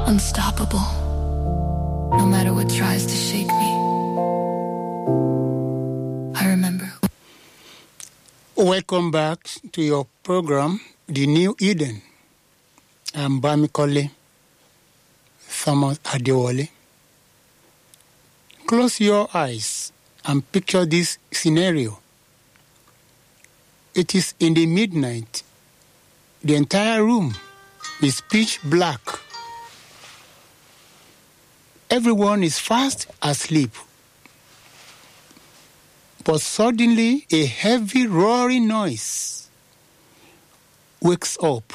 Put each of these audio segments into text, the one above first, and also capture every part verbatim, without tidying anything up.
unstoppable, no matter what tries to shake me. I remember. Welcome back to your program, The New Eden. I'm Bamikole Thomas Adewale. Close your eyes and picture this scenario. It is in the midnight. The entire room is pitch black. Everyone is fast asleep. But suddenly, a heavy roaring noise wakes up.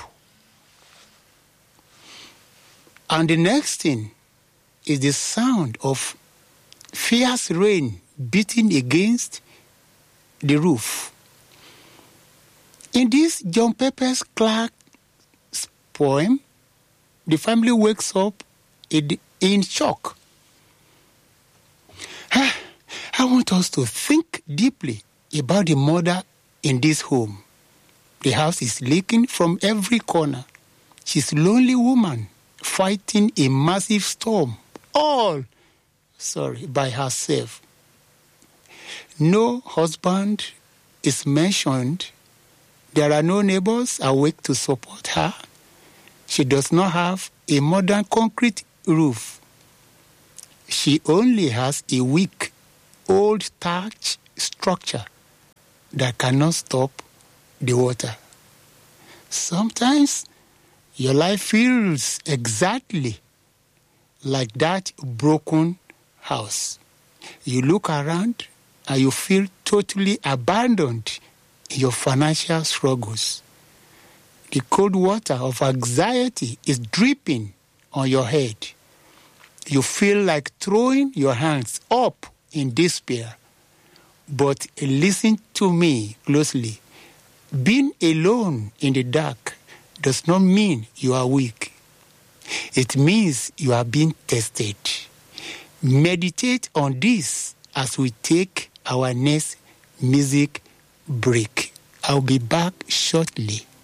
And the next thing is the sound of fierce rain beating against the roof. In this John Pepper's Clark's poem, the family wakes up in shock. I want us to think deeply about the mother in this home. The house is leaking from every corner. She's a lonely woman fighting a massive storm, all, sorry, by herself. No husband is mentioned. There are no neighbors awake to support her. She does not have a modern concrete roof. She only has a weak, old thatch structure that cannot stop the water. Sometimes your life feels exactly like that broken house. You look around and you feel totally abandoned in your financial struggles. The cold water of anxiety is dripping on your head. You feel like throwing your hands up in despair. But listen to me closely. Being alone in the dark does not mean you are weak. It means you are being tested. Meditate on this as we take our next music break. I'll be back shortly.